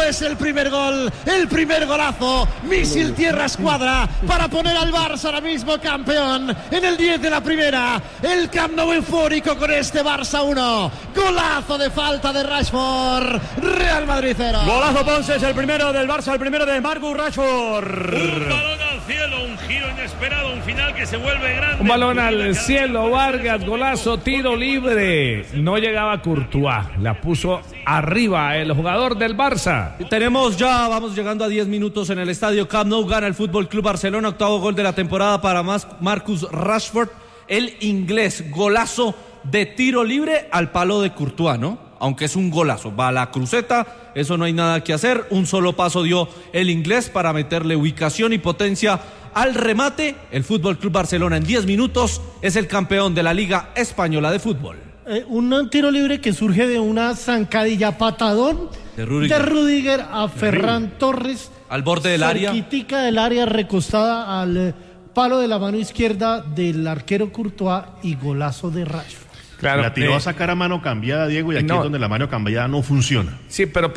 es el primer gol, el primer golazo, misil tierra escuadra para poner al Barça ahora mismo campeón en el 10 de la primera. El Camp Nou eufórico con este Barça 1, golazo de falta de Rashford, Real Madrid 0. Golazo Ponce, es el primero del Barça, el primero de Marcus Rashford. Un balón al cielo, un giro inesperado, un final que se vuelve grande. Un balón al cielo, Vargas, golazo, tiro libre. No llegaba Courtois, la puso arriba el jugador del Barça. Vamos llegando a 10 minutos en el estadio Camp Nou. Gana el Fútbol Club Barcelona, octavo gol de la temporada para Marcus Rashford, el inglés. Golazo de tiro libre al palo de Courtois, ¿no? Aunque es un golazo, va a la cruceta, eso no hay nada que hacer. Un solo paso dio el inglés para meterle ubicación y potencia al remate. El Fútbol Club Barcelona en 10 minutos es el campeón de la Liga Española de Fútbol. Un tiro libre que surge de una zancadilla patadón de Rudiger a Ferran Torres al borde del área, cerquitica del área, recostada al palo de la mano izquierda del arquero Courtois, y golazo de Rashford. Claro, la tiró a sacar a mano cambiada, Diego, y aquí es donde la mano cambiada no funciona. Sí, pero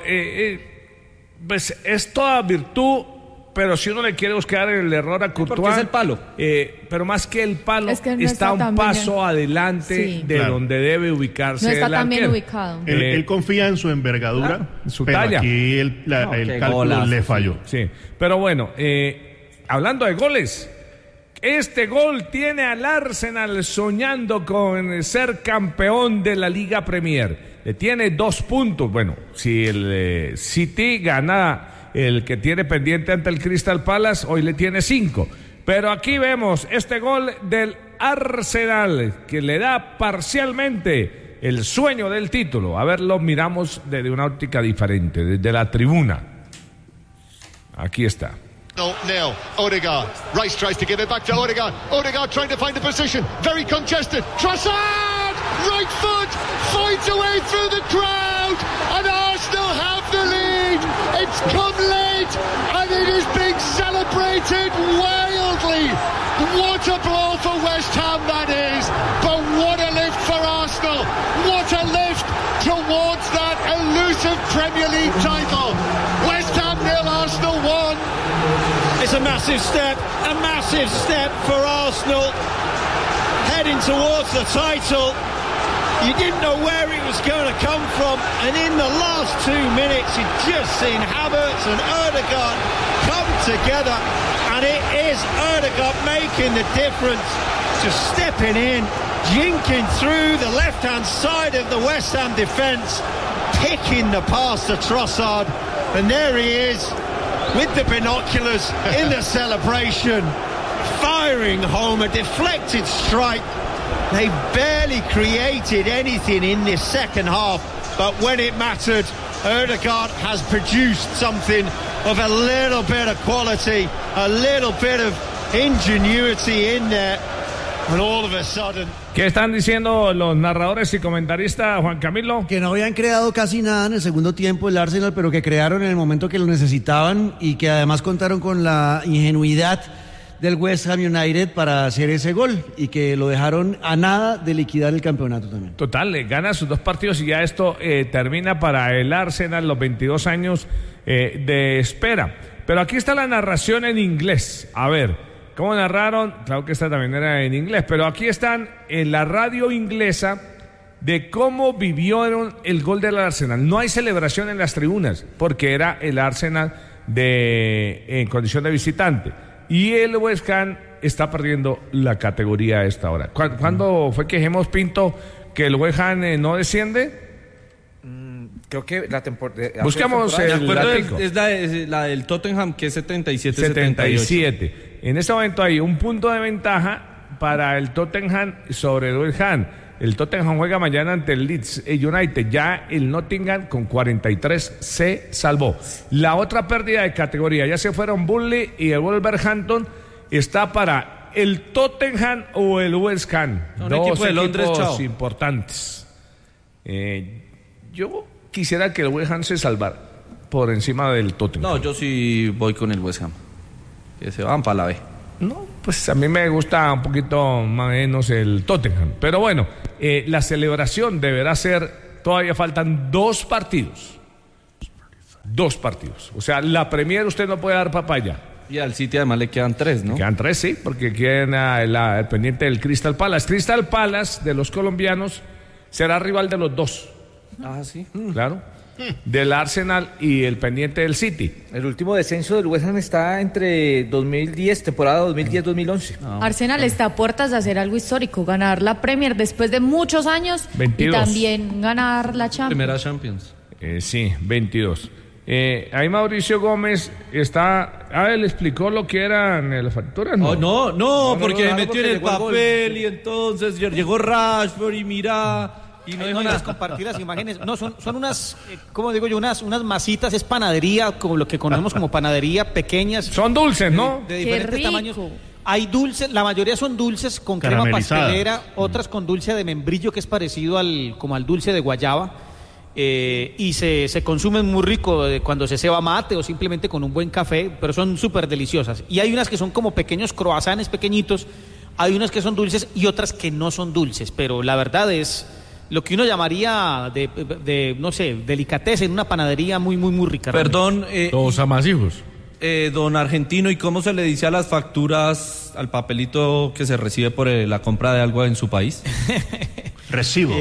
pues es toda virtud, pero si uno le quiere buscar el error a Courtois, porque es el palo. Pero más que el palo, es que no está un paso adelante de donde debe ubicarse. No está el tan bien arquero. ubicado. Él confía en su envergadura, su pero talla. Aquí el cálculo golazo, le falló. Sí, pero bueno, hablando de goles, este gol tiene al Arsenal soñando con ser campeón de la Liga Premier. Le tiene 2 puntos. Bueno, si el City gana el que tiene pendiente ante el Crystal Palace, hoy le tiene 5. Pero aquí vemos este gol del Arsenal que le da parcialmente el sueño del título. A ver, lo miramos desde una óptica diferente, desde la tribuna. Aquí está. Now, Odegaard. Rice tries to give it back to Odegaard. Odegaard trying to find the position. Very congested. Trossard! Right foot! Finds a way through the crowd! And Arsenal have the lead! It's come late! And it is being celebrated wildly! What a blow for West Ham that is! But what a lift for Arsenal! What a lift towards that elusive Premier League title! West Ham 0, Arsenal 1. It's a massive step for Arsenal, heading towards the title. You didn't know where it was going to come from, and in the last 2 minutes you've just seen Havertz and Ødegaard come together, and it is Ødegaard making the difference, just stepping in, jinking through the left-hand side of the West Ham defence, picking the pass to Trossard, and there he is with the binoculars in the celebration, firing home a deflected strike. They barely created anything in this second half, but when it mattered, Ødegaard has produced something of a little bit of quality, a little bit of ingenuity in there, and all of a sudden... ¿Qué están diciendo los narradores y comentaristas, Juan Camilo? Que no habían creado casi nada en el segundo tiempo el Arsenal, pero que crearon en el momento que lo necesitaban, y que además contaron con la ingenuidad del West Ham United para hacer ese gol, y que lo dejaron a nada de liquidar el campeonato también. Total, gana sus 2 partidos y ya esto termina para el Arsenal los 22 años de espera. Pero aquí está la narración en inglés. A ver, ¿cómo narraron? Claro que esta también era en inglés, pero aquí están en la radio inglesa de cómo vivieron el gol del Arsenal. No hay celebración en las tribunas, porque era el Arsenal en condición de visitante. Y el West Ham está perdiendo la categoría a esta hora. ¿Cuándo fue que dijimos, Pinto, que el West Ham no desciende? Creo que la temporada... Buscamos el datico. Es la del Tottenham, que es 77-78. En este momento hay un punto de ventaja para el Tottenham sobre el West Ham. El Tottenham juega mañana ante el Leeds United. Ya el Nottingham con 43 se salvó. La otra pérdida de categoría, ya se fueron Burnley y el Wolverhampton, está para el Tottenham o el West Ham. Dos equipos de Londres, importantes. Yo quisiera que el West Ham se salvara por encima del Tottenham. No, yo sí voy con el West Ham, que se van para la B. No, pues a mí me gusta un poquito más o menos el Tottenham. Pero bueno, la celebración deberá ser, todavía faltan 2 partidos. 2 partidos. O sea, la Premier usted no puede dar papaya. Y al City además le quedan 3, ¿no? Le quedan 3, sí, porque queda el pendiente del Crystal Palace. Crystal Palace, de los colombianos, será rival de los 2. Ah, sí. Claro. Del Arsenal y el pendiente del City. El último descenso del West Ham está entre 2010, temporada 2010-2011. Arsenal está a puertas de hacer algo histórico, ganar la Premier después de muchos años 22. Y también ganar la Champions. Primera Champions. Sí, 22. Ahí Mauricio Gómez está... él explicó lo que eran las facturas, ¿no? No, porque no, metió porque en el llegó el papel y entonces llegó Rashford y mira... Y no dijo nada. Compartir las imágenes. No, son unas, ¿cómo digo yo? Unas masitas, es panadería, como lo que conocemos como panadería, pequeñas. Son dulces, ¿no? De diferentes tamaños. Hay dulces, la mayoría son dulces con crema pastelera, otras con dulce de membrillo, que es parecido como al dulce de guayaba. Y se consumen muy rico cuando se ceba mate o simplemente con un buen café, pero son súper deliciosas. Y hay unas que son como pequeños croissants pequeñitos, hay unas que son dulces y otras que no son dulces, pero la verdad es... lo que uno llamaría no sé, delicateza en una panadería muy, muy, muy rica. Perdón. Todos amasijos. Don Argentino, ¿y cómo se le dice a las facturas, al papelito que se recibe por la compra de algo en su país? Recibo.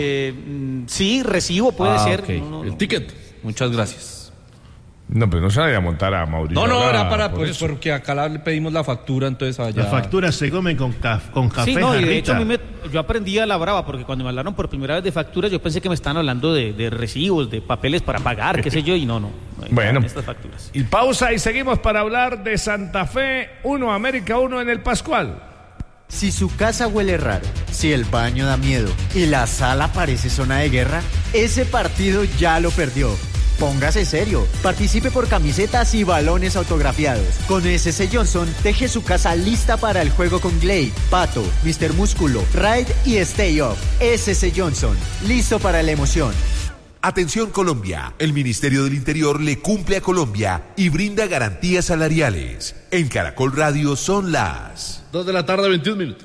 Sí, recibo puede ser. Okay. El ticket. Muchas gracias. No, pero no se vaya a montar a Mauricio. No, era para, pues, porque acá le pedimos la factura, entonces allá... Las facturas se comen con café. Sí, no, y de jarrita. hecho yo aprendí a la brava, porque cuando me hablaron por primera vez de facturas, yo pensé que me estaban hablando de recibos, de papeles para pagar, qué sé yo, y no. Bueno, estas facturas. Y pausa y seguimos para hablar de Santa Fe 1, América 1 en el Pascual. Si su casa huele raro, si el baño da miedo y la sala parece zona de guerra, ese partido ya lo perdió. Póngase serio, participe por camisetas y balones autografiados. Con SC Johnson, deje su casa lista para el juego con Glade, Pato, Mr. Músculo, Ride y Stay Off. SC Johnson, listo para la emoción. Atención Colombia, el Ministerio del Interior le cumple a Colombia y brinda garantías salariales. En Caracol Radio son las 2:21 p.m.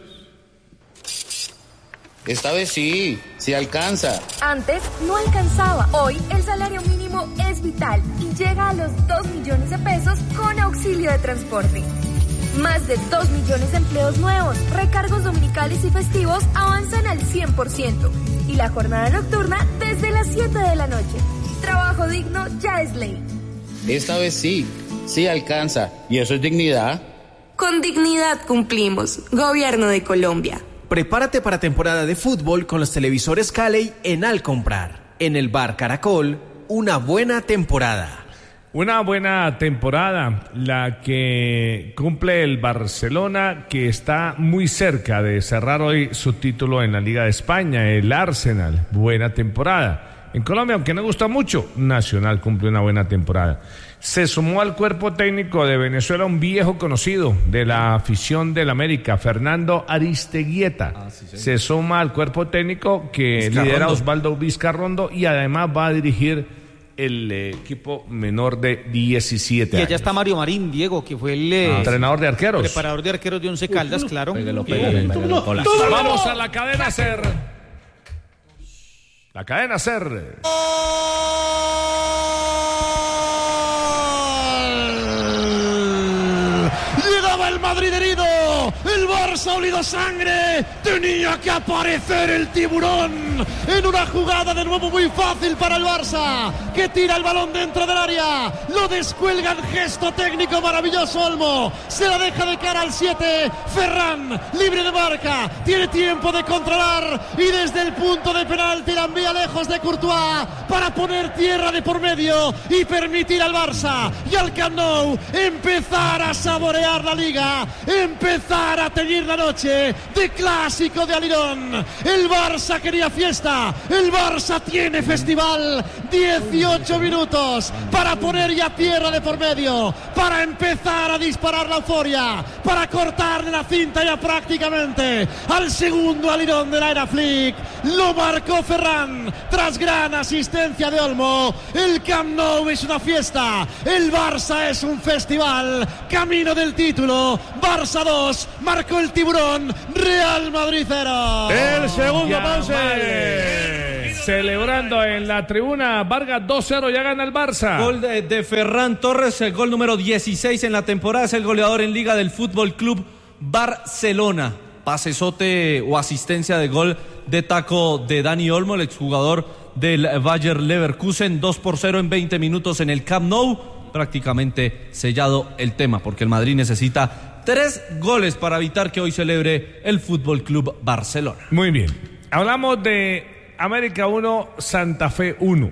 Esta vez sí alcanza. Antes no alcanzaba. Hoy el salario mínimo es vital y llega a los 2 millones de pesos con auxilio de transporte. Más de 2 millones de empleos nuevos, recargos dominicales y festivos avanzan al 100%. Y la jornada nocturna desde las 7 de la noche. Trabajo digno ya es ley. Esta vez sí alcanza. ¿Y eso es dignidad? Con dignidad cumplimos. Gobierno de Colombia. Prepárate para temporada de fútbol con los televisores Cali en Al Comprar. En el Bar Caracol, una buena temporada. Una buena temporada, la que cumple el Barcelona, que está muy cerca de cerrar hoy su título en la Liga de España, el Arsenal. Buena temporada. En Colombia, aunque no gusta mucho, Nacional cumple una buena temporada. Se sumó al cuerpo técnico de Venezuela un viejo conocido de la afición del América, Fernando Aristeguieta. Se suma al cuerpo técnico que lidera Osvaldo Vizcarrondo y además va a dirigir el equipo menor de 17 años. Y allá está Mario Marín, Diego, que fue el entrenador de arqueros. Preparador de arqueros de Once Caldas, claro. Vamos a la cadena SER. La cadena SER. Llegaba el Madrid herido, el Barça olido sangre, tenía que aparecer el tiburón en una jugada de nuevo muy fácil para el Barça, que tira el balón dentro del área, lo descuelga en gesto técnico maravilloso Olmo, se la deja de cara al 7, Ferran, libre de marca, tiene tiempo de controlar y desde el punto de penalti la envía lejos de Courtois para poner tierra de por medio y permitir al Barça y al Camp Nou empezar a saborear la Liga, empezar a teñir la noche de clásico de Alirón. El Barça quería fiesta, el Barça tiene festival, 18 minutos para poner ya tierra de por medio, para empezar a disparar la euforia, para cortarle la cinta ya prácticamente al segundo Alirón de la era Flick. Lo marcó Ferran tras gran asistencia de Olmo. El Camp Nou es una fiesta, el Barça es un festival, camino del título. Barça 2, marcó el tiburón, Real Madrid 0. El segundo Ponce. celebrando en la tribuna. Vargas 2-0, ya gana el Barça. Gol de Ferran Torres, el gol número 16 en la temporada, es el goleador en Liga del Fútbol Club Barcelona. Pasesote o asistencia de gol de taco de Dani Olmo, el exjugador del Bayer Leverkusen, 2-0 en 20 minutos en el Camp Nou. Prácticamente sellado el tema, porque el Madrid necesita 3 goles para evitar que hoy celebre el Fútbol Club Barcelona. Muy bien. Hablamos de América 1, Santa Fe 1.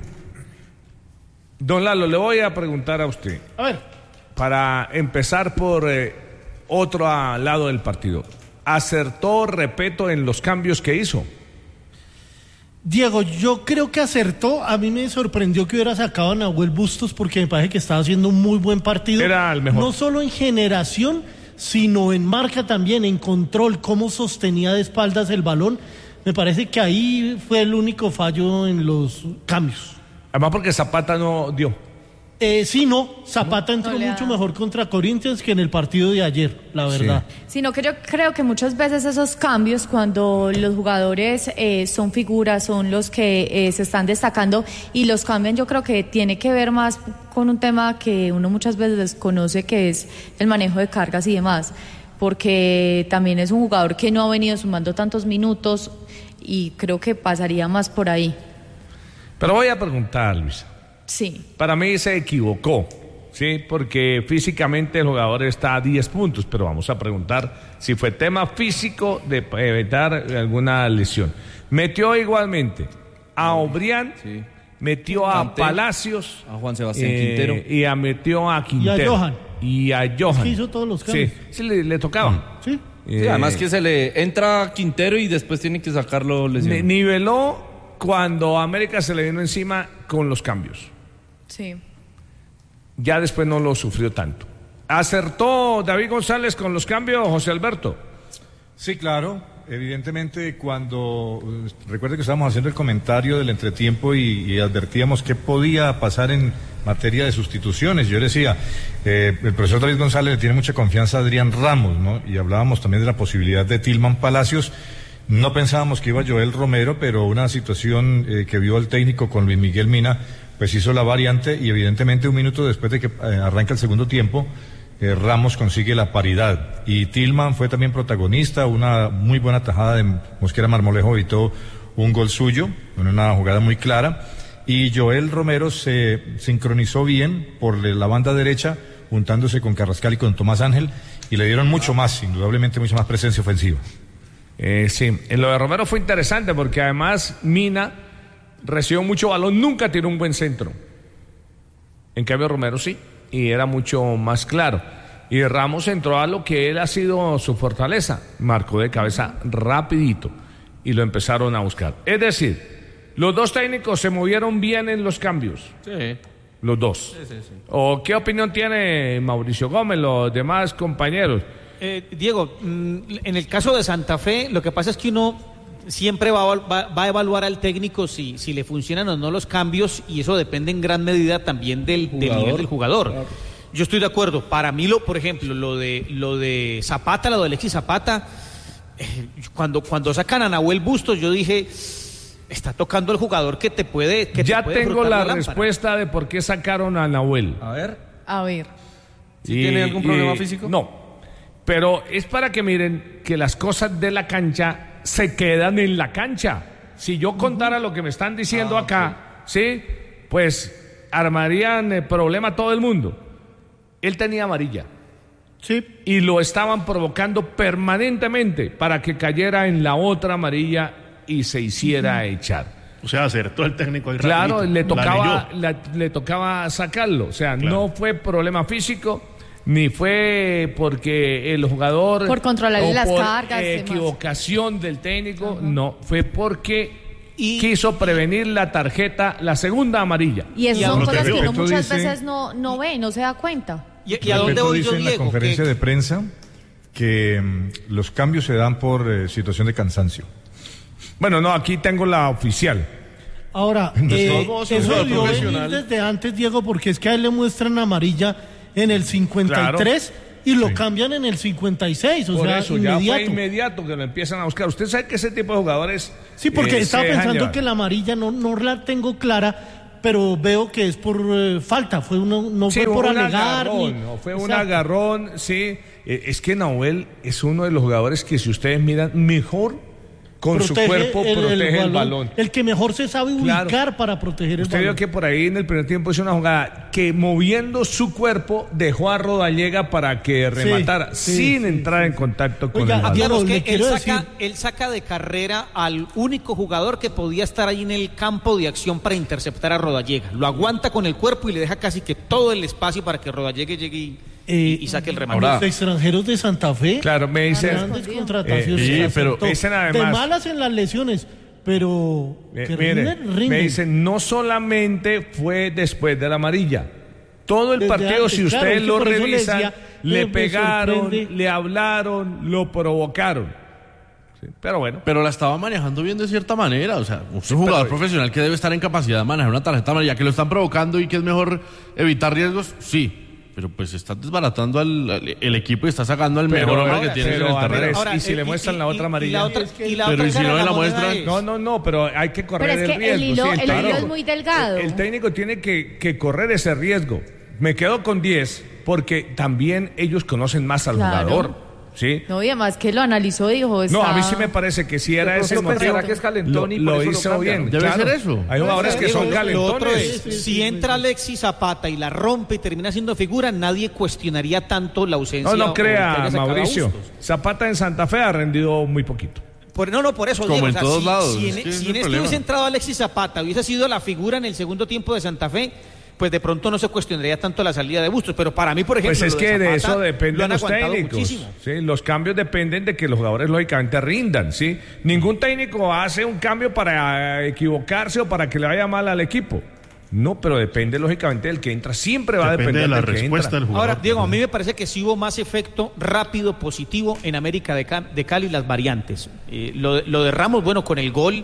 Don Lalo, le voy a preguntar a usted. A ver. Para empezar por otro lado del partido. ¿Acertó Repetto en los cambios que hizo? Diego, yo creo que acertó. A mí me sorprendió que hubiera sacado a Nahuel Bustos porque me parece que estaba haciendo un muy buen partido. Era el mejor. No solo en generación, sino en marca también, en control, cómo sostenía de espaldas el balón. Me parece que ahí fue el único fallo en los cambios. Además porque Zapata no dio. Zapata entró mucho mejor contra Corinthians que en el partido de ayer, la verdad. Sino que yo creo que muchas veces esos cambios, cuando los jugadores son figuras, son los que se están destacando y los cambian, yo creo que tiene que ver más con un tema que uno muchas veces desconoce, que es el manejo de cargas y demás, porque también es un jugador que no ha venido sumando tantos minutos y creo que pasaría más por ahí. Pero voy a preguntar, Luisa. Sí. Para mí se equivocó, ¿sí? Porque físicamente el jugador está a 10 puntos, pero vamos a preguntar si fue tema físico de evitar alguna lesión. Metió igualmente a Obrián, metió a Palacios, a Juan Sebastián Quintero y metió a Quintero y a Johan. Es que hizo todos los cambios. Sí, le tocaba. Sí. Además que se le entra Quintero y después tiene que sacarlo lesionado. Niveló cuando América se le vino encima con los cambios. Sí. Ya después no lo sufrió tanto. ¿Acertó David González con los cambios, José Alberto? Sí, claro. Evidentemente, cuando recuerde que estábamos haciendo el comentario del entretiempo y advertíamos qué podía pasar en materia de sustituciones. Yo decía, el profesor David González le tiene mucha confianza a Adrián Ramos, ¿no? Y hablábamos también de la posibilidad de Tillman Palacios. No pensábamos que iba Joel Romero, pero una situación que vio el técnico con Luis Miguel Mina, pues hizo la variante y evidentemente un minuto después de que arranca el segundo tiempo, Ramos consigue la paridad. Y Tillman fue también protagonista, una muy buena tajada de Mosquera Marmolejo, evitó un gol suyo, en una jugada muy clara. Y Joel Romero se sincronizó bien por la banda derecha, juntándose con Carrascal y con Tomás Ángel, y le dieron mucho más, indudablemente mucha más presencia ofensiva. Sí, en lo de Romero fue interesante porque además Mina recibió mucho balón, nunca tiró un buen centro. En cambio Romero sí, y era mucho más claro. Y Ramos entró a lo que él ha sido su fortaleza, marcó de cabeza rapidito y lo empezaron a buscar. Es decir, los dos técnicos se movieron bien en los cambios. Sí. Los dos. Sí. ¿O qué opinión tiene Mauricio Gómez, los demás compañeros? Diego, en el caso de Santa Fe, lo que pasa es que uno siempre va a evaluar al técnico si le funcionan o no los cambios, y eso depende en gran medida también del nivel del jugador. Claro. Yo estoy de acuerdo. Para mí, por ejemplo, lo de Zapata, lo de Alexis Zapata, cuando sacan a Nahuel Bustos, yo dije, está tocando el jugador que te puede. Ya tengo la respuesta de por qué sacaron a Nahuel. A ver. ¿Sí tiene algún problema físico? No. Pero es para que miren que las cosas de la cancha se quedan en la cancha. Si yo contara lo que me están diciendo acá, ¿sí? Pues armarían problema a todo el mundo. Él tenía amarilla. Sí. Y lo estaban provocando permanentemente para que cayera en la otra amarilla y se hiciera echar. O sea, acertó el técnico ahí. Claro, le tocaba sacarlo. O sea, no fue problema físico, ni fue porque el jugador por controlarle las cargas, equivocación del técnico, no, fue porque quiso prevenir la tarjeta, la segunda amarilla. Y esas son cosas que uno muchas veces no ve, no se da cuenta. ¿Y a dónde voy yo, Diego? En la conferencia de prensa que los cambios se dan por situación de cansancio. Bueno, no, aquí tengo la oficial. Ahora, eso debió venir desde antes, Diego, porque es que a él le muestran amarilla en el 53 claro. y lo cambian en el 56, Por eso, ya fue inmediato que lo empiezan a buscar. Usted sabe que ese tipo de jugadores... Sí, porque estaba pensando que la amarilla no la tengo clara, pero veo que es por falta, fue no fue por alegar. Fue un agarrón, sí. Es que Nahuel es uno de los jugadores que, si ustedes miran, mejor con su cuerpo protege el balón. El que mejor se sabe ubicar para proteger el balón. Usted vio que por ahí en el primer tiempo hizo una jugada que, moviendo su cuerpo, dejó a Rodallega para que rematara sin entrar en contacto con el balón. Diego, él saca de carrera al único jugador que podía estar ahí en el campo de acción para interceptar a Rodallega. Lo aguanta con el cuerpo y le deja casi que todo el espacio para que Rodallega llegue y saque el remate. Los extranjeros de Santa Fe. Claro, me dicen. Grandes contrataciones. Pero dicen además. De malas en las lesiones, pero. Me dicen, no solamente fue después de la amarilla. Todo el partido, si ustedes lo revisan, le pegaron, le hablaron, lo provocaron. Sí, pero bueno. Pero la estaba manejando bien de cierta manera. O sea, usted es un jugador profesional que debe estar en capacidad de manejar una tarjeta amarilla, que lo están provocando y que es mejor evitar riesgos, sí. Pero pues está desbaratando el equipo y está sacando al mejor hombre que tiene en el terreno. Y si le muestran la otra amarilla. Pero y si no me la muestran. No, pero hay que correr el riesgo. El hilo es muy delgado. El técnico tiene que correr ese riesgo. Me quedo con 10 porque también ellos conocen más al jugador. ¿Sí? No, y además que lo analizó, dijo... No, a mí sí me parece que si era ese motivo... ¿Será que es calentón y lo hizo bien? Debe ser eso. Hay jugadores que son calentones. Lo otro es, si entra Alexis Zapata y la rompe y termina siendo figura, nadie cuestionaría tanto la ausencia. No crea, Mauricio. Zapata en Santa Fe ha rendido muy poquito. Por eso, como Diego, en todos lados. Si en este hubiese entrado Alexis Zapata, hubiese sido la figura en el segundo tiempo de Santa Fe, pues de pronto no se cuestionaría tanto la salida de Bustos, pero para mí, por ejemplo, pues es que de eso los dependen los técnicos. ¿Sí? Los cambios dependen de que los jugadores lógicamente rindan, ¿sí? Ningún técnico hace un cambio para equivocarse o para que le vaya mal al equipo. No, pero depende lógicamente del que entra. Siempre va a depender de la del respuesta del jugador. Ahora, Diego, a mí me parece que sí hubo más efecto rápido, positivo en América de Cali, las variantes. Lo de Ramos, bueno, con el gol.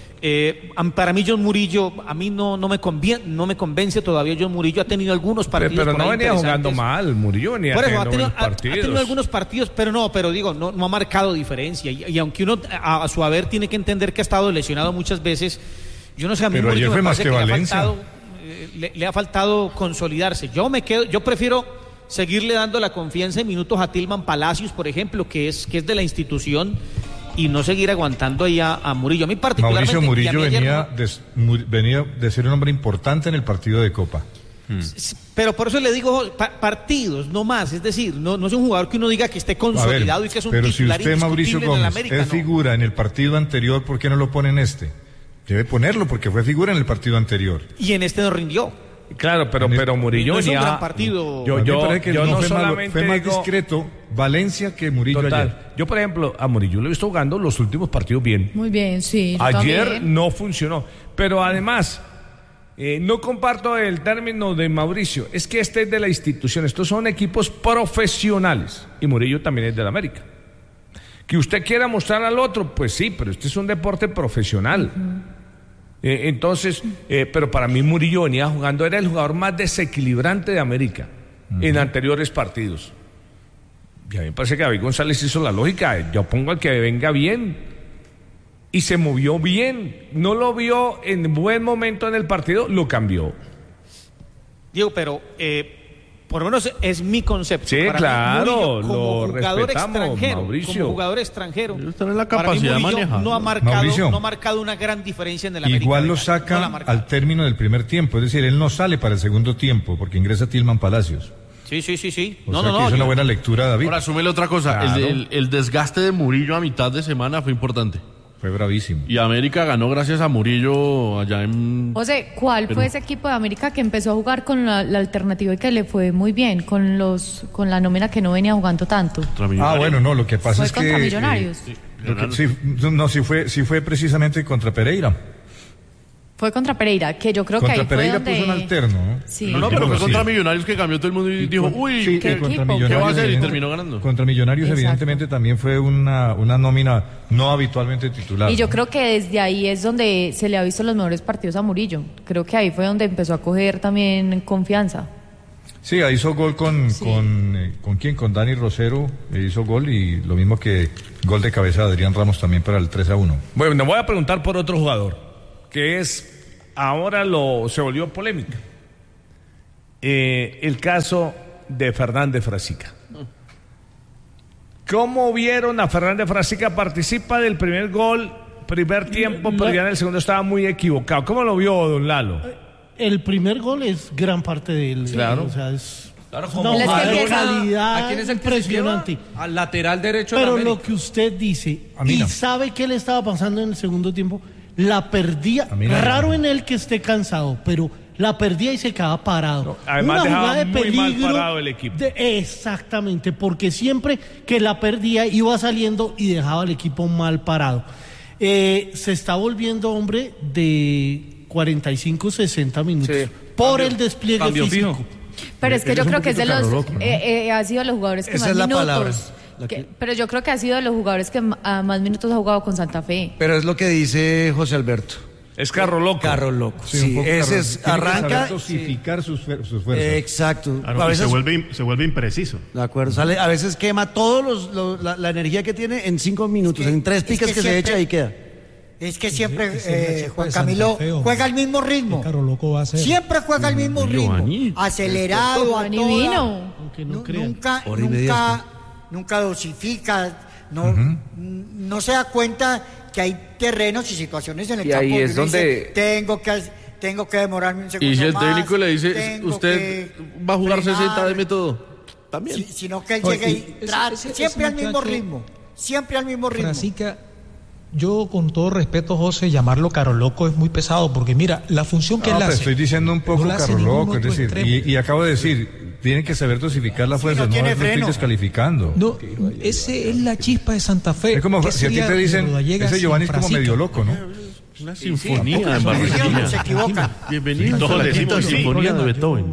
Para mí John Murillo, a mí no me convence todavía. John Murillo ha tenido algunos partidos, pero no venía jugando mal. Murillo venía teniendo partidos. Ha tenido algunos partidos, pero digo, no ha marcado diferencia, y aunque uno a su haber tiene que entender que ha estado lesionado muchas veces, yo no sé, a mí Murillo fue más que Valencia. Le ha faltado consolidarse. Yo prefiero seguirle dando la confianza en minutos a Tilman Palacios, por ejemplo, que es de la institución, y no seguir aguantando ahí a Murillo. A mí particularmente... Mauricio Murillo venía de ser un hombre importante en el partido de Copa. Pero por eso le digo partidos, no más. Es decir, no es un jugador que uno diga que esté consolidado y que es un titular indiscutible. Pero si usted, Mauricio Gómez, en el América, es figura en el partido anterior, ¿por qué no lo pone en este? Debe ponerlo porque fue figura en el partido anterior. Y en este no rindió. Claro, pero Murillo no es un venía... gran partido. Yo no fue más discreto Valencia que Murillo ayer. Yo, por ejemplo, a Murillo lo he visto jugando los últimos partidos bien. Muy bien, sí. Ayer también. no funcionó. Pero además, no comparto el término de Mauricio. Es que este es de la institución. Estos son equipos profesionales. Y Murillo también es del América. Que usted quiera mostrar al otro, pues sí, pero este es un deporte profesional. Entonces, pero para mí Murillo venía jugando, era el jugador más desequilibrante de América en anteriores partidos. Y a mí me parece que David González hizo la lógica, yo pongo al que venga bien, y se movió bien, no lo vio en buen momento en el partido, lo cambió. Diego, pero por lo menos es mi concepto. Sí, para claro, mí, Murillo, lo respetamos, Mauricio. Como jugador extranjero, en la capacidad para mí Murillo de manejar. no ha marcado una gran diferencia en el América. Igual lo saca al término del primer tiempo, es decir, él no sale para el segundo tiempo porque ingresa Tilman Palacios. Sí. Es una buena lectura, David. Ahora, asúmele otra cosa, claro. el desgaste de Murillo a mitad de semana fue importante. Fue bravísimo. Y América ganó gracias a Murillo allá en... José, ¿cuál fue ese equipo de América que empezó a jugar con la alternativa y que le fue muy bien, con la nómina que no venía jugando tanto? Bueno, no, lo que pasa es que... ¿Fue contra Millonarios? Sí fue precisamente contra Pereira. Fue contra Pereira, que yo creo que ahí fue donde... puso un alterno, ¿no? Sí. No, pero fue contra Millonarios que cambió todo el mundo y dijo, uy, ¿qué va a hacer? Y terminó ganando. Contra Millonarios, evidentemente, también fue una nómina no habitualmente titular. Y yo creo que desde ahí es donde se le ha visto los mejores partidos a Murillo. Creo que ahí fue donde empezó a coger también confianza. Sí, hizo gol con quién, con Dani Rosero, hizo gol y lo mismo que gol de cabeza de Adrián Ramos también para el 3-1. Bueno, me voy a preguntar por otro jugador, que ahora se volvió polémica. El caso de Fernández Frasica. ¿Cómo vieron a Fernández Frasica? Participa del primer gol, primer tiempo, pero ya en el segundo estaba muy equivocado. ¿Cómo lo vio don Lalo? El primer gol es gran parte de él. Claro. O sea, es como una calidad ¿a quién es el impresionante. Al lateral derecho Pero de lo que usted dice, y sabe qué le estaba pasando en el segundo tiempo, la perdía. Raro en él que esté cansado, pero la perdía y se quedaba parado. No, además una jugada de muy peligro, mal parado el equipo. Exactamente, porque siempre que la perdía iba saliendo y dejaba al equipo mal parado. Se está volviendo hombre de 45, 60 minutos por el despliegue físico. Pero es que yo creo que es de los ha sido de los jugadores que esa más es la minutos. palabra. Pero yo creo que ha sido de los jugadores que más minutos ha jugado con Santa Fe. Pero es lo que dice José Alberto. Es carro loco. Carro loco. Sí, ese es, arranca. Dosificar sus fuerzas. Exacto. Claro, a veces se vuelve impreciso. De acuerdo. A veces quema la energía que tiene en 5 minutos, en 3 picas que se echa y queda. Es que siempre Juan Camilo juega al mismo ritmo. Siempre juega al mismo ritmo. Acelerado a toda. Nunca dosifica. No se da cuenta que hay terrenos y situaciones en el campo. Y ahí es donde tengo que demorarme un segundo. Y si el más, técnico le dice, usted va a jugar 60 de método, también. Sino que él llegue y siempre al mismo ritmo. Siempre al mismo ritmo. Frasica, yo con todo respeto, José, llamarlo caro loco es muy pesado, porque mira, la función que él hace. Estoy diciendo un poco caro loco, es decir, y acabo de decir, tiene que saber dosificar la fuerza, no estoy descalificando. No, ese es la chispa de Santa Fe. Es como si a ti te dicen, ese Giovanni es como medio loco, ¿no? Una sinfonía en Barranquilla. Se equivoca. Bienvenido a la quinta sinfonía de Beethoven.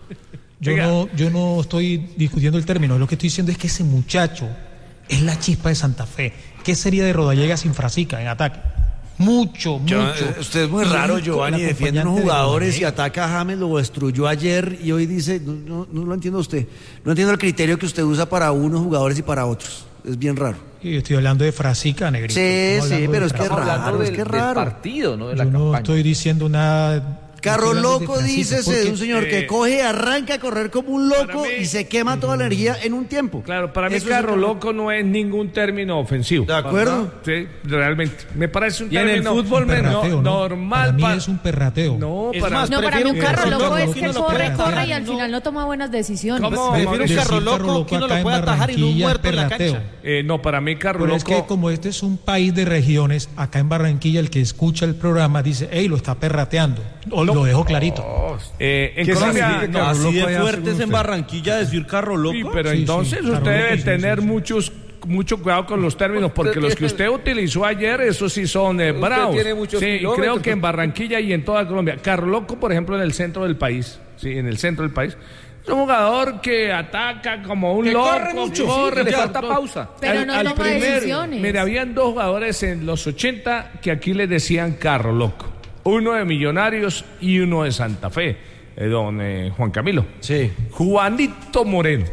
Yo no estoy discutiendo el término, lo que estoy diciendo es que ese muchacho es la chispa de Santa Fe. ¿Qué sería de Rodallega sin Frasica en ataque? Mucho. Usted es muy raro, Giovanni, defiende a unos jugadores y ataca a James, lo destruyó ayer y hoy dice, no lo entiendo usted. No entiendo el criterio que usted usa para unos jugadores y para otros. Es bien raro. Yo estoy hablando de Frasica, Negrito. Sí, pero es que es raro. Del partido, ¿no? De la Yo no campaña. estoy diciendo nada. Carro loco, dice de un señor que coge, arranca a correr como un loco y se quema toda la energía en un tiempo. Claro, para mí Eso carro loco no es ningún término ofensivo. ¿De acuerdo? Sí, realmente. Me parece un y término en el fútbol normal. Para mí es un perrateo. No, para mí un carro loco es que corre y al final no toma buenas decisiones. ¿Cómo? Prefiero un carro loco que uno lo puede atajar y no un muerto en la cancha. No, para mí carro Pero loco. es que como este es un país de regiones, acá en Barranquilla el que escucha el programa dice, hey, lo está perrateando. Lo dejo clarito. En Colombia así de fuertes en Barranquilla decir carro loco. Sí, pero entonces usted debe tener mucho cuidado con los términos, porque los que usted utilizó ayer, esos sí son bravos. Sí, creo que en Barranquilla y en toda Colombia. Carro loco, por ejemplo, en el centro del país. Sí, en el centro del país. Es un jugador que ataca como un loco, corre, le falta pausa. Pero no toma decisiones. Mira, habían dos jugadores en los 80 que aquí les decían carro loco. Uno de Millonarios y uno de Santa Fe, don Juan Camilo. Sí. Juanito Moreno.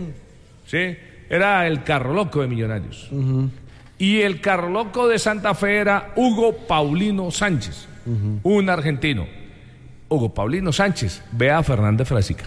Sí, era el carro loco de Millonarios. Y el carro loco de Santa Fe era Hugo Paulino Sánchez, un argentino. Hugo Paulino Sánchez, vea a Fernández Frasica.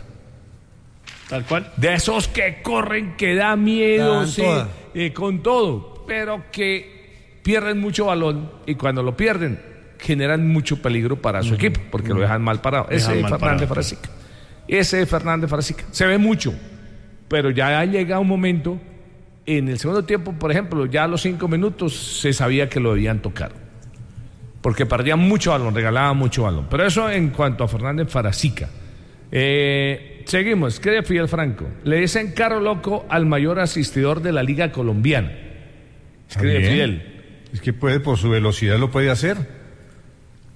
Tal cual. De esos que corren, que da miedo, sí, con todo, pero que pierden mucho balón y cuando lo pierden generan mucho peligro para su equipo porque lo dejan mal parado. Ese es Fernández Frasica. Ese es Fernández Frasica. Se ve mucho, pero ya ha llegado un momento en el segundo tiempo, por ejemplo, ya a los 5 minutos se sabía que lo debían tocar porque perdían mucho balón, regalaban mucho balón. Pero eso en cuanto a Fernández Frasica. Seguimos. ¿Qué de Fidel Franco? Le dicen carro loco al mayor asistidor de la Liga Colombiana. Escribe Fidel. Es que puede, por su velocidad lo puede hacer.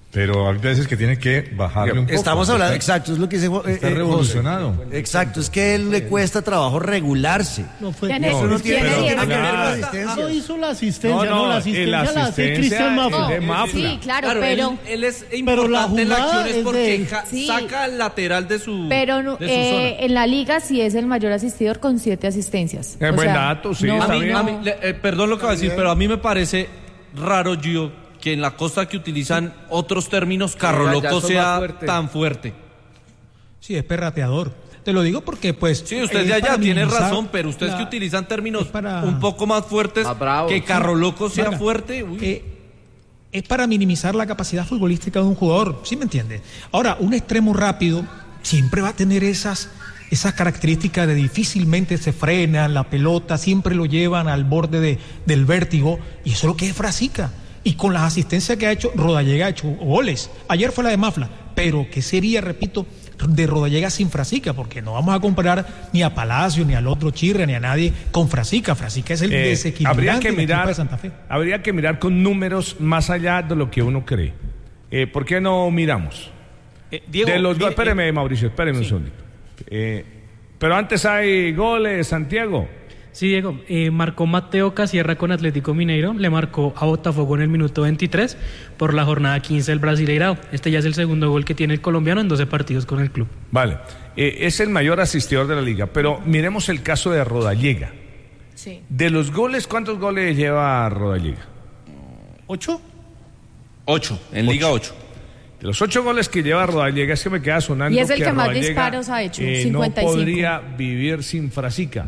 Pero hay veces que tiene que bajarle un poco. Estamos hablando, exacto, es lo que dice está revolucionado. Exacto, es que a él le cuesta trabajo regularse. No fue eso no tiene que ver con la asistencia. No hizo la asistencia, la asistencia la hace Cristian Mafla. Sí, claro, pero él es importante en la acción es porque saca al lateral de su pero de su zona. En la liga sí es el mayor asistidor con 7 asistencias. Buen dato, sí, no, está bien. Perdón lo que voy a decir, pero a mí me parece raro, Gio, que en la costa que utilizan otros términos, Carro Loco sea tan fuerte. Sí, es perrateador. Te lo digo porque, pues... Sí, usted de allá tiene razón, pero ustedes que utilizan términos un poco más fuertes, que Carro Loco sea fuerte... es para minimizar la capacidad futbolística de un jugador, ¿sí me entiende? Ahora, un extremo rápido siempre va a tener esas características de difícilmente se frenan, la pelota siempre lo llevan al borde del vértigo, y eso es lo que es Frasica. Y con las asistencias que ha hecho, Rodallega ha hecho goles. Ayer fue la de Mafla, pero ¿qué sería, repito, de Rodallega sin Frasica? Porque no vamos a comparar ni a Palacio, ni al otro Chirra, ni a nadie con Frasica. Frasica es el desequilibrante del equipo de Santa Fe. Habría que mirar con números más allá de lo que uno cree. ¿Por qué no miramos? Diego, de los espéreme, Mauricio, espéreme un segundito. Pero antes hay goles, Santiago. Sí, Diego, marcó Mateo Casierra con Atlético Mineiro, le marcó a Botafogo en el minuto 23 por la jornada 15 del Brasileirao. Este ya es el segundo gol que tiene el colombiano en 12 partidos con el club. Vale, es el mayor asistidor de la liga, pero miremos el caso de Rodallega. Sí. De los goles, ¿cuántos goles lleva Rodallega? 8. 8, en Liga 8. De los 8 goles que lleva Rodallega, es que me queda sonando y es el que más Rodallega, disparos ha hecho, 55. No podría vivir sin Frasica.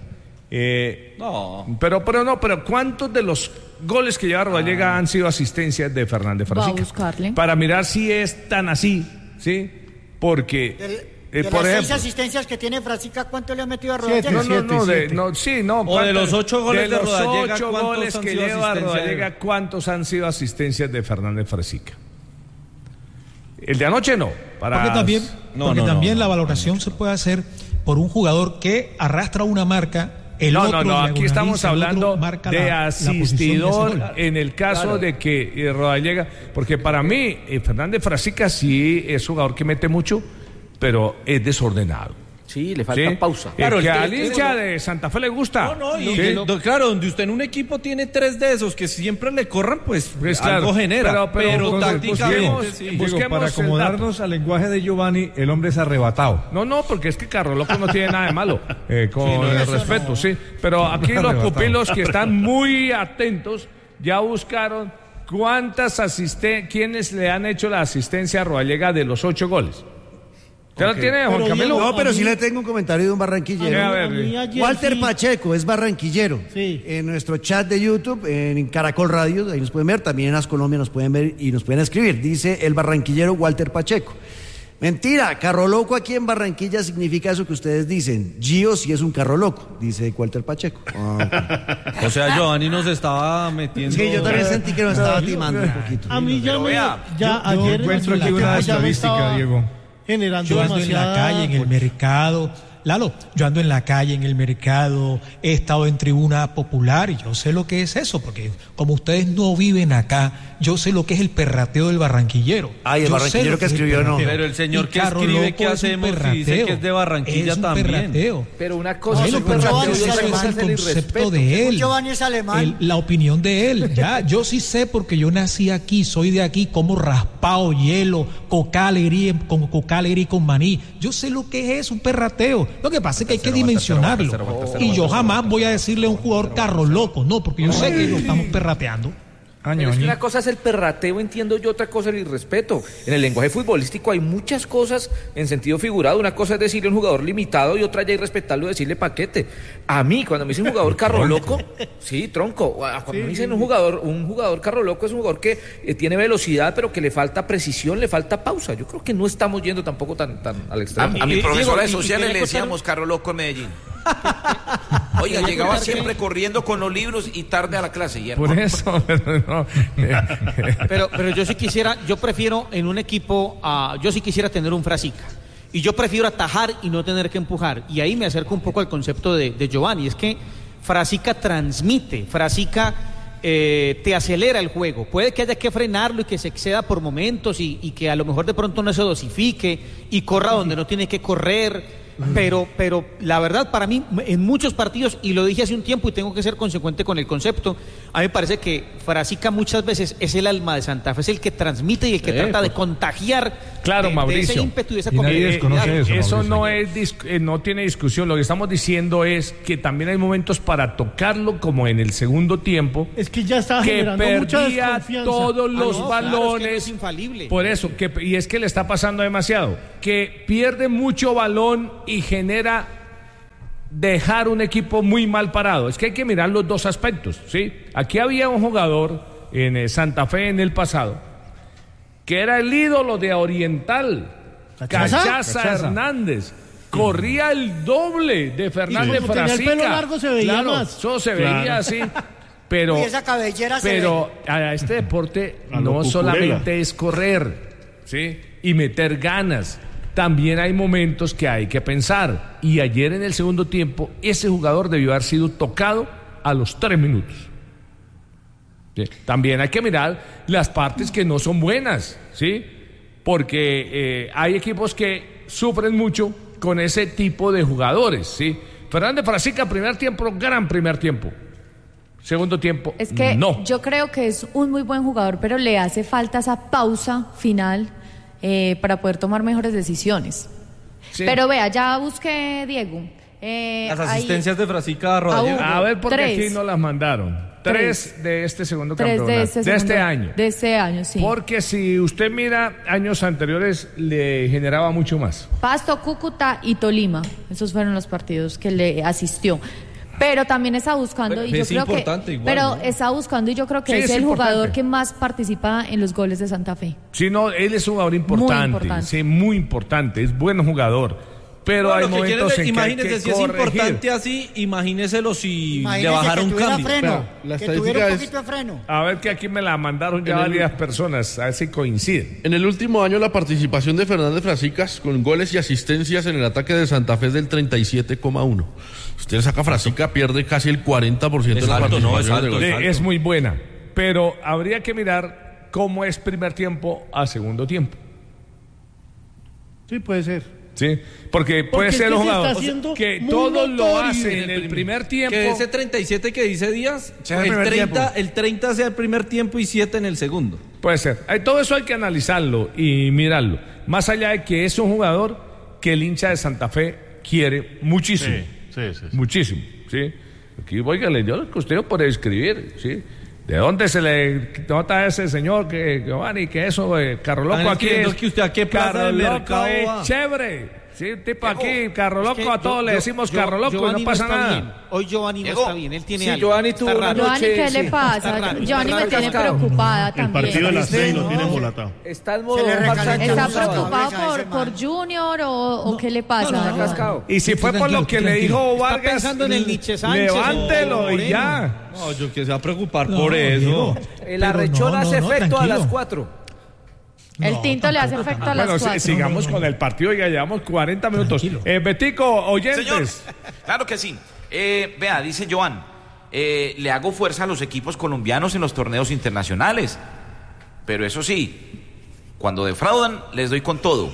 No. Pero ¿cuántos de los goles que lleva Rodallega han sido asistencias de Fernández Frasica? Va a buscarle. Para mirar si es tan así, ¿sí? Porque, de por las ejemplo... 6 asistencias que tiene Frasica, ¿cuánto le ha metido a Rodallega? O de los 8 goles de Rodallega, los 8 goles que lleva Rodallega, ¿cuántos han sido asistencias de Fernández Frasica? El de anoche no. Porque también la valoración se puede hacer por un jugador que arrastra una marca. Aquí estamos hablando de asistidor en el caso de que Rodallega, porque para mí Fernández Frasica sí es un jugador que mete mucho, pero es desordenado. Sí, le falta pausa. Claro, que al hincha de Santa Fe le gusta. Claro, donde usted en un equipo tiene 3 de esos que siempre le corran, pues claro, algo genera. Pero tácticamente, busquemos para acomodarnos al lenguaje de Giovanni, el hombre es arrebatado. No, porque es que Carro Loco no tiene nada de malo. Con el respeto, sí. Pero aquí los pupilos que están muy atentos ya buscaron quiénes le han hecho la asistencia a Rodallega de los 8 goles. ¿Usted lo tiene, Juan Camilo? No, pero sí le tengo un comentario de un barranquillero. Walter Pacheco es barranquillero. Sí. En nuestro chat de YouTube, en Caracol Radio, ahí nos pueden ver, también en As Colombia nos pueden ver y nos pueden escribir. Dice el barranquillero Walter Pacheco. Mentira, carro loco aquí en Barranquilla significa eso que ustedes dicen. Gio sí es un carro loco, dice Walter Pacheco. O sea, Giovanni nos estaba metiendo... Sí, yo también sentí que nos estaba timando un poquito. A mí yo encuentro aquí una estadística, Diego. Yo ando en la calle, en el mercado. Lalo, yo ando en la calle, en el mercado, he estado en tribuna popular y yo sé lo que es eso, porque como ustedes no viven acá, yo sé lo que es el perrateo del barranquillero. Ay, el barranquillero que escribió no. Pero el señor que escribe ¿qué hacemos? Y dice que es de Barranquilla también. Perrateo. Pero una cosa es un perrateo, ese es el concepto de él. Giovanni es alemán. La opinión de él, ya, yo sí sé porque yo nací aquí, soy de aquí, como raspado, hielo, coca alegría con maní. Yo sé lo que es un perrateo. Lo que pasa es que hay que dimensionarlo. Y yo jamás voy a decirle a un jugador carro loco, no, porque yo sé que lo estamos perrateando. Pero es que una cosa es el perrateo, entiendo yo, otra cosa es el irrespeto. En el lenguaje futbolístico hay muchas cosas en sentido figurado. Una cosa es decirle a un jugador limitado y otra ya irrespetarlo, decirle paquete. A mí, cuando me dicen un jugador carro loco, sí, tronco. Cuando me dicen un jugador carro loco es un jugador que tiene velocidad, pero que le falta precisión, le falta pausa. Yo creo que no estamos yendo tampoco tan al extremo. A mi profesora de sociales le decíamos carro loco en Medellín. Oiga, llegaba siempre corriendo con los libros y tarde a la clase. Por eso, pero yo sí quisiera, yo prefiero en un equipo, yo sí quisiera tener un Frasica. Y yo prefiero atajar y no tener que empujar. Y ahí me acerco un poco al concepto de Giovanni. Es que Frasica transmite, Frasica te acelera el juego. Puede que haya que frenarlo y que se exceda por momentos y que a lo mejor de pronto no se dosifique y corra donde no tiene que correr. Pero la verdad, para mí, en muchos partidos, y lo dije hace un tiempo y tengo que ser consecuente con el concepto, a mí me parece que Frasica muchas veces es el alma de Santa Fe, es el que transmite y el que trata de contagiar Mauricio, ese ímpetu y esa eso no tiene discusión. Lo que estamos diciendo es que también hay momentos para tocarlo, como en el segundo tiempo, es que ya estaba que generando mucha perdía desconfianza. todos los balones. Es que no es infalible. Por eso, y es que le está pasando demasiado, que pierde mucho balón y genera dejar un equipo muy mal parado. Es que hay que mirar los dos aspectos, ¿sí? Aquí había un jugador en Santa Fe en el pasado que era el ídolo de Oriental, Cachaza Hernández. Corría el doble de Fernández Frasica. Tenía el pelo largo, se veía más. Eso se veía así. Pero, y esa cabellera a este deporte no solamente es correr, ¿sí? Y meter ganas. También hay momentos que hay que pensar. Y ayer en el segundo tiempo, ese jugador debió haber sido tocado a los 3 minutos. ¿Sí? También hay que mirar las partes que no son buenas, ¿sí? Porque hay equipos que sufren mucho con ese tipo de jugadores, ¿sí? Fernández Frasica, primer tiempo, gran primer tiempo. Segundo tiempo, es que no. Yo creo que es un muy buen jugador, pero le hace falta esa pausa final para poder tomar mejores decisiones. Sí. Pero vea, ya busqué, Diego. Las asistencias de Frasica a Rodallega. A ver, porque aquí no las mandaron. 3 de este segundo campeonato. De este año. De este año, sí. Porque si usted mira años anteriores, le generaba mucho más. Pasto, Cúcuta y Tolima. Esos fueron los partidos que le asistió. Pero también está buscando, y yo creo que igual, pero ¿no? Está buscando, y yo creo que es el jugador que más participa en los goles de Santa Fe. Sí, no, él es un jugador importante. Sí, muy importante, es buen jugador. Pero hay momentos en que imagínese si es importante así, imagínéselo si le bajara un cambio. Freno, la que tuviera un poquito de freno. A ver, que aquí me la mandaron ya varias personas, a ver si coinciden. En el último año la participación de Fernández Frasicas con goles y asistencias en el ataque de Santa Fe es del 37,1. Usted saca Frasica, pierde casi el 40% de la participación. Es muy buena, pero habría que mirar cómo es primer tiempo a segundo tiempo. Sí, puede ser. Sí, porque puede ser un jugador que todo lo hace en el primer tiempo. Que ese 37 que dice Díaz, el 30 sea el primer tiempo y 7 en el segundo. Puede ser. Todo eso hay que analizarlo y mirarlo. Más allá de que es un jugador que el hincha de Santa Fe quiere muchísimo. Sí. Muchísimo, ¿sí? Aquí, oígale, yo le costeo por escribir, ¿sí? ¿De dónde se le nota a ese señor que Giovanni, que eso, Carro Loco aquí es? Que usted a qué plaza del mercado es va. Chévere. Sí, tipo aquí, Carro Loco, a todos le decimos Carro Loco y no pasa nada. Bien. Hoy Giovanni no está bien, él tiene algo. Giovanni tuvo una noche, Giovanni, ¿qué le pasa? Giovanni me tiene preocupada también. El partido de las 6 lo tiene embolatado. Está en modo ¿Está preocupado por Junior o qué le pasa? Y si fue por lo que le dijo Vargas, pensando en el Nietzsche Sánchez, levántelo y ya. No, yo que se va a preocupar por eso. El arrechón hace efecto a las 4. El tinto le hace efecto a las 4. Bueno, sigamos con el partido, ya llevamos 40 minutos. Betico, oyentes. Señor, claro que sí. Vea, dice Joan, le hago fuerza a los equipos colombianos en los torneos internacionales. Pero eso sí, cuando defraudan, les doy con todo.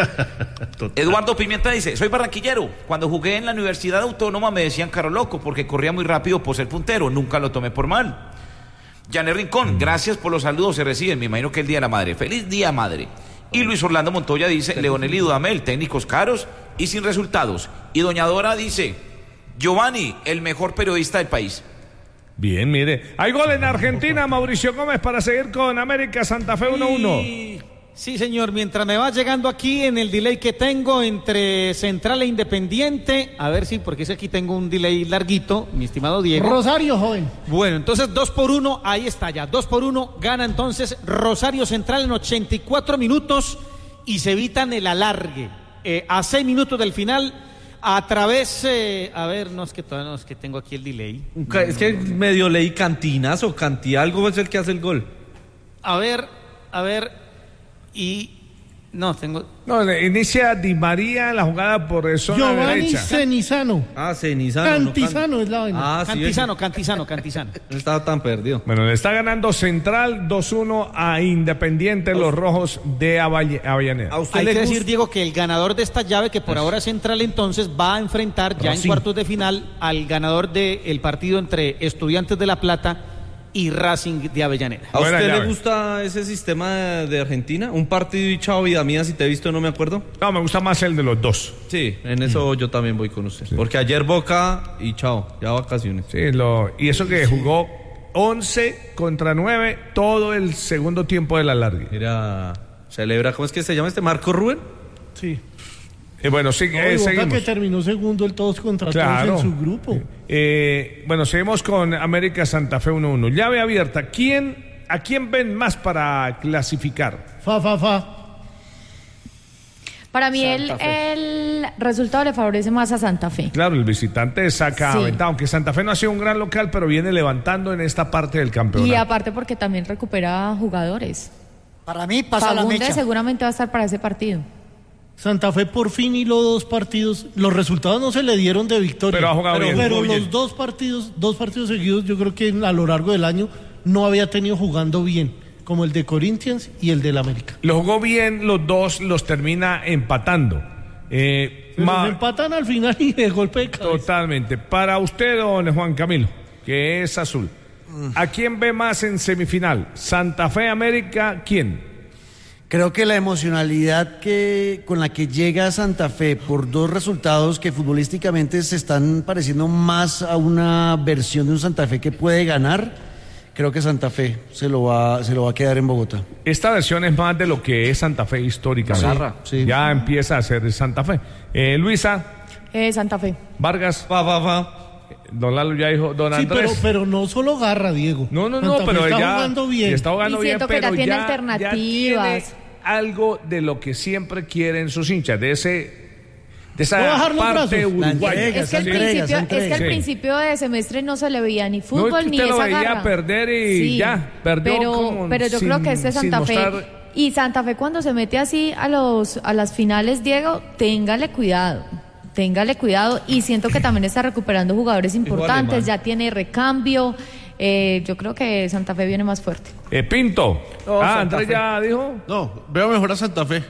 Eduardo Pimienta dice, soy barranquillero. Cuando jugué en la Universidad Autónoma me decían Carro Loco porque corría muy rápido por ser puntero. Nunca lo tomé por mal. Janet Rincón, gracias por los saludos, se reciben, me imagino que el Día de la Madre. Feliz Día, Madre. Y Luis Orlando Montoya dice, Leonel y Dudamel, técnicos caros y sin resultados. Y Doña Dora dice, Giovanni, el mejor periodista del país. Bien, mire, hay gol en Argentina, Mauricio Gómez, para seguir con América Santa Fe 1-1. Sí, señor, mientras me va llegando aquí en el delay que tengo entre Central e Independiente, a ver si, porque es que aquí tengo un delay larguito, mi estimado Diego. Rosario, joven. Bueno, entonces 2-1, ahí está ya, 2-1, gana entonces Rosario Central en 84 minutos y se evitan el alargue. A 6 minutos del final, a través, a ver, no es que todavía no, es que tengo aquí el delay. Es que medio leí Cantinas o Canti, algo es el que hace el gol. A ver. Y No, tengo... No, inicia Di María en la jugada por zona Giovanni derecha. Cenizano. Cenizano. Cantizano es la vaina. Cantizano. No estaba tan perdido. Bueno, le está ganando Central 2-1 a Independiente, los rojos de Avellaneda. Hay que decir, Diego, que el ganador de esta llave, que por ahora es Central, entonces va a enfrentar ya en cuartos de final al ganador del partido entre Estudiantes de La Plata y Racing de Avellaneda. ¿A usted le gusta ese sistema de Argentina? Un partido y chao, vida mía, si te he visto no me acuerdo. No, me gusta más el de los dos. Sí, en eso yo también voy con usted. Sí. Porque ayer Boca y chao, ya vacaciones. Sí, y eso que jugó 11 contra 9 todo el segundo tiempo de la larga. Mira, celebra, ¿cómo es que se llama ¿Marco Rubén? Sí. Bueno, seguimos. que terminó segundo el todos contra todos en su grupo. Bueno, seguimos con América Santa Fe 1-1. Llave abierta. ¿A quién ven más para clasificar? Para mí el resultado le favorece más a Santa Fe. Claro, el visitante saca ventaja, aunque Santa Fe no ha sido un gran local, pero viene levantando en esta parte del campeonato. Y aparte porque también recupera jugadores. Para mí pasa la mecha. Seguramente va a estar para ese partido. Santa Fe por fin hiló 2 partidos. Los resultados no se le dieron de victoria. Pero ha jugado bien. Pero los 2 partidos seguidos, yo creo que a lo largo del año no había tenido jugando bien, como el de Corinthians y el del América. Lo jugó bien, los dos los termina empatando. Pero se empatan al final y de golpe de cabeza. Totalmente. Para usted, don Juan Camilo, que es azul, ¿a quién ve más en semifinal? ¿Santa Fe, América? ¿Quién? Creo que la emocionalidad con la que llega Santa Fe por 2 resultados que futbolísticamente se están pareciendo más a una versión de un Santa Fe que puede ganar, creo que Santa Fe se lo va a quedar en Bogotá. Esta versión es más de lo que es Santa Fe históricamente. Sí. Ya empieza a ser Santa Fe. Luisa. Santa Fe. Vargas. Don Lalo ya dijo, don Andrés. Sí, pero no solo garra, Diego. No, pero está ya jugando bien. Está jugando bien, pero ya tiene alternativas. Ya tiene algo de lo que siempre quieren sus hinchas, de esa parte uruguaya. Es que al principio de semestre no se le veía ni fútbol ni esa garra. Usted lo veía perder y ya, perdió pero yo creo que este Santa Fe... Y Santa Fe cuando se mete así a las finales, Diego, téngale cuidado, y siento que también está recuperando jugadores importantes, ya tiene recambio, yo creo que Santa Fe viene más fuerte. Pinto, Andrés ya dijo. No, veo mejor a Santa Fe,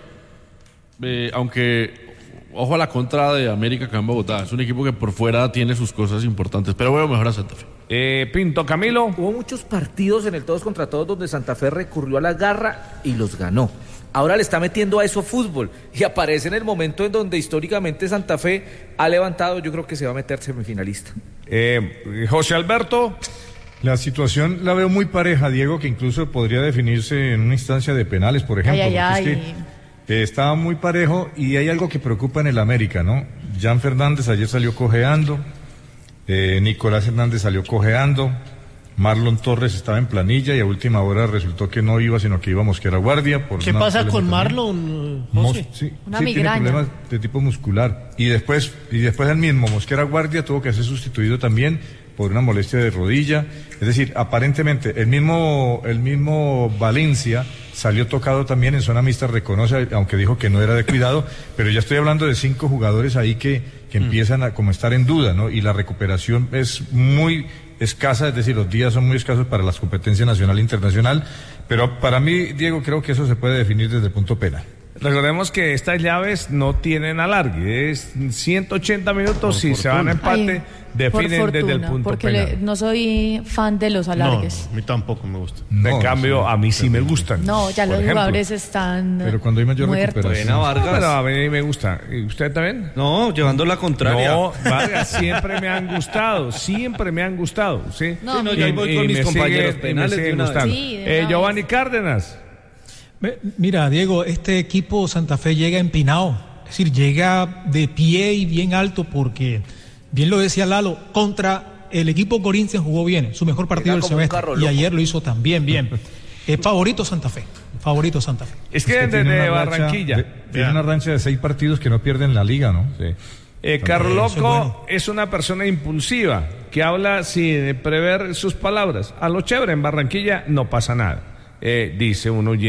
aunque ojo a la contra de América acá en Bogotá, es un equipo que por fuera tiene sus cosas importantes, pero veo mejor a Santa Fe. Pinto, Camilo. Hubo muchos partidos en el todos contra todos donde Santa Fe recurrió a la garra y los ganó. Ahora le está metiendo a eso fútbol y aparece en el momento en donde históricamente Santa Fe ha levantado. Yo creo que se va a meter semifinalista. José Alberto. La situación la veo muy pareja, Diego, que incluso podría definirse en una instancia de penales, por ejemplo. Es que estaba muy parejo y hay algo que preocupa en el América, ¿no? Jan Fernández ayer salió cojeando, Nicolás Hernández salió cojeando, Marlon Torres estaba en planilla y a última hora resultó que no iba, sino que iba Mosquera Guardia. ¿Qué pasa con Marlon, José? Sí, tiene problemas de tipo muscular. Y después el mismo Mosquera Guardia tuvo que ser sustituido también por una molestia de rodilla. Es decir, aparentemente el mismo Valencia salió tocado también en zona mixta, reconoce, aunque dijo que no era de cuidado, pero ya estoy hablando de 5 jugadores ahí que empiezan a como estar en duda, ¿no? Y la recuperación es muy escasa, es decir, los días son muy escasos para las competencias nacional e internacional, pero para mí, Diego, creo que eso se puede definir desde el punto penal. Recordemos que estas llaves no tienen alargue, es 180 minutos y se van a empate, definen desde el punto porque penal. No soy fan de los alargues. No, a mí tampoco me gusta. En cambio, a mí sí me gustan. No, ya los jugadores están pero cuando hay mayor muertos. recuperación. Vargas. Pero a mí me gusta. ¿Y usted también? No, llevando la contraria. No, Vargas, siempre me han gustado, ¿sí? No, yo voy con mis compañeros penales de una vez. Sí, Giovanni Cárdenas. Mira, Diego, este equipo Santa Fe llega empinado, es decir, llega de pie y bien alto porque, bien lo decía Lalo, contra el equipo Corinthians jugó bien, su mejor partido del semestre, y ayer lo hizo también bien. Es favorito Santa Fe. Es que desde Barranquilla. Tiene una rancha de 6 partidos que no pierden la liga, ¿no? Sí. Carloco es una persona impulsiva que habla sin prever sus palabras. A lo chévere, en Barranquilla no pasa nada, dice un oyente.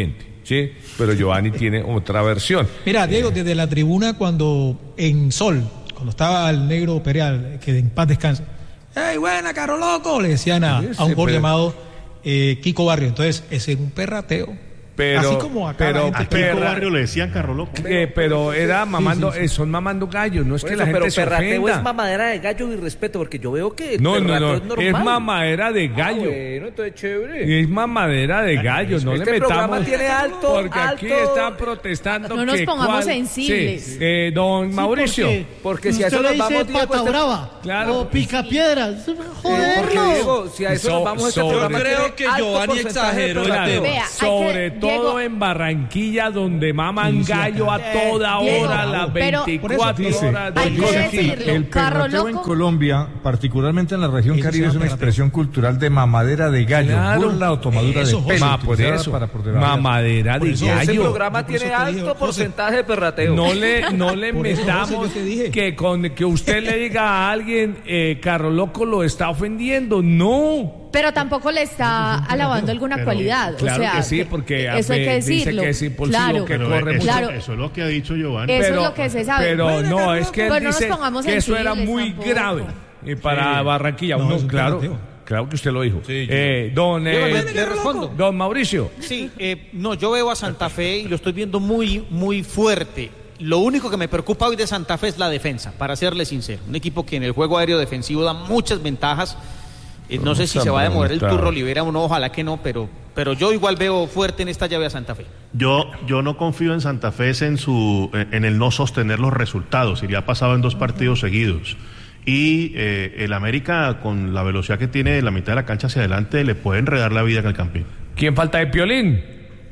Sí, pero Giovanni tiene otra versión. Mira, Diego, desde la tribuna cuando cuando estaba el negro Pereal, que en paz descansa, ¡hey, buena, Carro Loco! Le decían a un jugador llamado Kiko Barrio. Entonces, ese es un perrateo. Así como acá a Kiko Barrio le decían Carro Loco. Pero era mamando, son mamando gallos, no es que la gente se ofenda. Pero perrateo es mamadera de gallo y respeto, porque yo veo que no, es normal. Es mamadera de gallo. Bueno, entonces chévere. Es mamadera de gallo, no le metamos. Programa tiene alto, porque aquí están protestando. No nos pongamos sensibles. Sí. Don Mauricio. Porque si a eso nos vamos, pata brava, claro. o picapiedras, porque Diego, si a eso nos vamos, este programa creo que Giovanni exageró el tema. Sobre todo en Barranquilla, donde maman gallo a toda hora, las 24 horas. El perrateo en Colombia, particularmente en la región Caribe, es una expresión cultural de mamadera de gallo, burla o tomadura de pelo. Por eso, mamadera de gallo. Ese programa tiene alto porcentaje de perrateo. No le metamos que usted le diga a alguien, Carro Loco lo está ofendiendo. No. Pero tampoco le está alabando alguna cualidad. Claro, o sea, que sí, porque eso hay que decirlo. Dice que es impulsivo, que corre mucho. Eso es lo que ha dicho Giovanni. Eso es lo que se sabe. Pero no, es que él dice que eso era muy grave para Barranquilla. Claro que usted lo dijo. Sí, le respondo. Don Mauricio. Sí, yo veo a Santa Fe y lo estoy viendo muy, muy fuerte. Lo único que me preocupa hoy de Santa Fe es la defensa, para serle sincero. Un equipo que en el juego aéreo defensivo da muchas ventajas. No sé si se va a demorar el Turro Olivera o no, ojalá que no, pero yo igual veo fuerte en esta llave a Santa Fe. Yo no confío en Santa Fe en el no sostener los resultados, y ya ha pasado en 2 partidos seguidos. Y el América, con la velocidad que tiene de la mitad de la cancha hacia adelante, le puede enredar la vida en el Campín. ¿Quién falta de Piolín?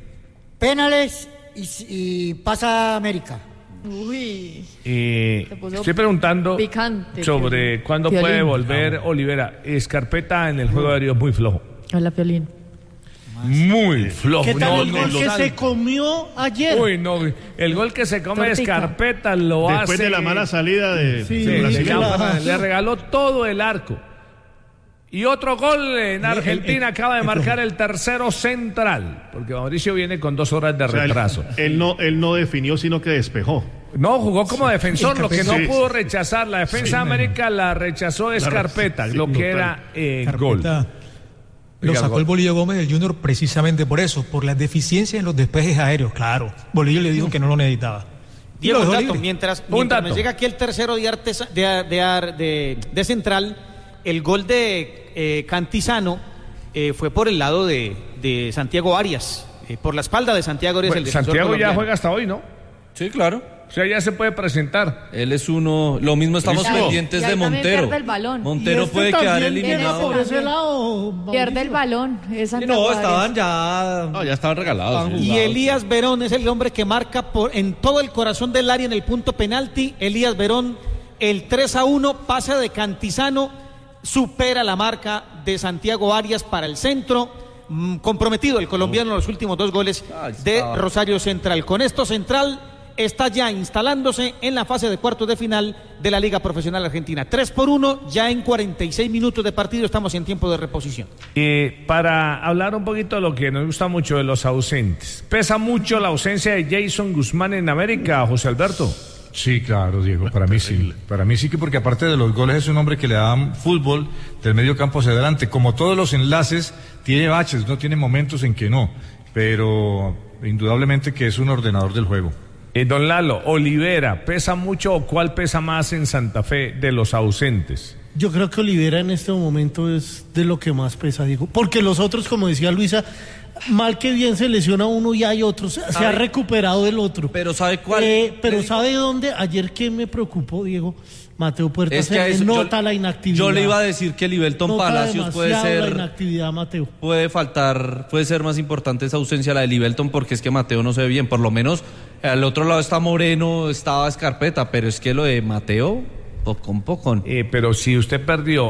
Penales y pasa América. Uy. Estoy preguntando sobre cuándo puede volver Olivera. Escarpeta en el juego aéreo es muy flojo. Hola, Piolín. Muy flojo. ¿Qué tal el gol que se comió ayer? Uy, no, el gol que se come Escarpeta lo hace después de la mala salida de Brasil. Le regaló todo el arco. Y otro gol en Argentina, acaba de marcar el tercero central, porque Mauricio viene con 2 horas de retraso. Él no definió, sino que despejó. No, jugó como defensor, lo que no pudo rechazar. La defensa de América la rechazó Escarpeta, lo que era gol. Lo sacó el Bolillo Gómez del Junior precisamente por eso, por las deficiencias en los despejes aéreos, claro. Bolillo le dijo que no lo necesitaba. Diego, mientras me llega aquí el tercero de Central, el gol de Cantizano fue por el lado de Santiago Arias, por la espalda de Santiago Arias. Bueno, Santiago ya juega hasta hoy, ¿no? Sí, claro. O sea, ya se puede presentar. Él es uno. Lo mismo estamos pendientes de Montero. Pierde el balón. Montero puede quedar eliminado. Por ese lado, pierde el balón. No, estaban ya. No, ya estaban regalados. Y Elías Verón es el hombre que marca en todo el corazón del área en el punto penalti. Elías Verón, el 3-1, pase de Cantizano, supera la marca de Santiago Arias para el centro. Comprometido el colombiano en los últimos 2 goles de Rosario Central. Con esto Central está ya instalándose en la fase de cuartos de final de la Liga Profesional Argentina. 3-1, ya en 46 minutos de partido estamos en tiempo de reposición. Para hablar un poquito de lo que nos gusta mucho de los ausentes. ¿Pesa mucho la ausencia de Jason Guzmán en América, José Alberto? Sí, claro, Diego, para mí sí. Para mí sí, que porque aparte de los goles es un hombre que le da fútbol del medio campo hacia adelante. Como todos los enlaces, tiene baches, no tiene momentos en que no, pero indudablemente que es un ordenador del juego. Don Lalo, Olivera, ¿pesa mucho o cuál pesa más en Santa Fe de los ausentes? Yo creo que Olivera en este momento es de lo que más pesa, Diego, porque los otros, como decía Luisa, mal que bien se lesiona uno y hay otros, se ha recuperado el otro. Pero ¿sabe cuál? Pero ¿sabe dónde? Ayer que me preocupó, Diego, Mateo Puerta se nota la inactividad. Yo le iba a decir que Livelton Palacios puede ser la inactividad, Mateo. Puede ser más importante esa ausencia la de Livelton, porque es que Mateo no se ve bien. Por lo menos al otro lado está Moreno, estaba Escarpeta, pero es que lo de Mateo, poco. Pero si usted perdió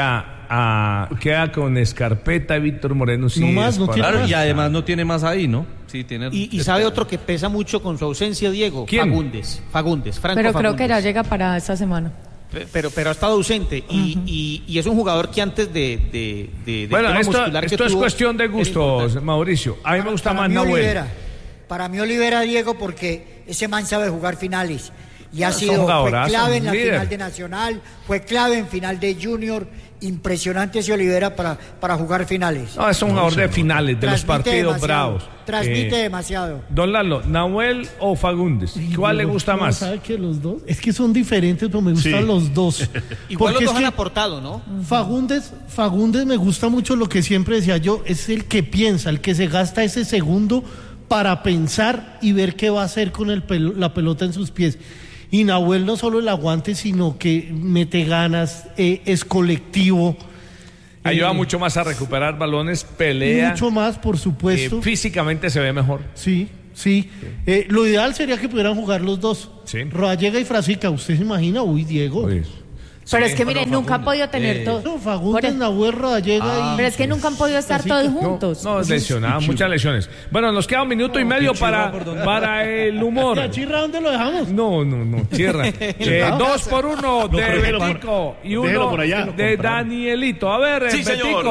ya queda con Escarpeta y Víctor Moreno. Sí, no más, no tiene más. Y además no tiene más ahí, ¿no? Sí, tiene. Y sabe otro que pesa mucho con su ausencia, Diego. ¿Quién? Fagundes, Franco pero Fagundes. Creo que ya llega para esta semana. Pero ha estado ausente y es un jugador que antes de bueno, esto es cuestión de gustos, Mauricio. A mí me gusta más Nahuel. Para mí Olivera, Diego, porque ese man sabe jugar finales. Y fue clave en la final de Nacional, fue clave en final de Junior. Impresionante ese Olivera para jugar finales. No, es un jugador de finales, de los partidos bravos. Transmite demasiado. Don Lalo, ¿Nahuel o Fagundes? ¿Cuál le gusta más? ¿Sabe que los dos? Es que son diferentes, pero me gustan los dos. Igual los dos han aportado, ¿no? Fagundes me gusta mucho lo que siempre decía yo, es el que piensa, el que se gasta ese segundo para pensar y ver qué va a hacer con la pelota en sus pies. Y Nahuel no solo el aguante, sino que mete ganas, es colectivo. Ayuda mucho más a recuperar balones, pelea. Mucho más, por supuesto. Físicamente se ve mejor. Sí. Lo ideal sería que pudieran jugar los dos. Sí. Rodallega y Frasica, ¿usted se imagina? Uy, Diego. Pues. Pero es que mire, nunca han podido tener todos. Fagundes, Nahuel, Rodallega y... Pero es que nunca han podido estar todos juntos. No, lesionados, muchas lesiones. Bueno, nos queda 1 minuto y medio para el humor. ¿Y a Chirra dónde lo dejamos? No, Chirra. 2 por 1 de Betico y 1 de Danielito. A ver, Betico.